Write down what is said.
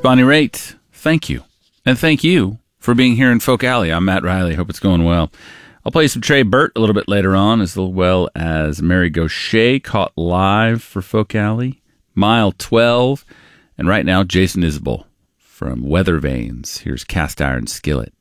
Bonnie Raitt, thank you. And thank you for being here in Folk Alley. I'm Matt Riley. Hope it's going well. I'll play some Trey Burt a little bit later on, as well as Mary Gaucher, Caught Live for Folk Alley, Mile 12, and right now, Jason Isbell from Weather Vanes. Here's Cast Iron Skillet.